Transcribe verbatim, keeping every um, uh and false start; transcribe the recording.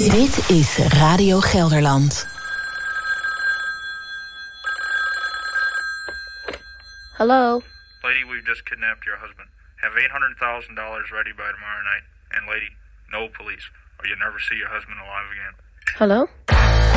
Dit is Radio Gelderland. Hello? Lady, we've just kidnapped your husband. Have eight hundred thousand dollars ready by tomorrow night. And lady, no police, or you'll never see your husband alive again. Hello?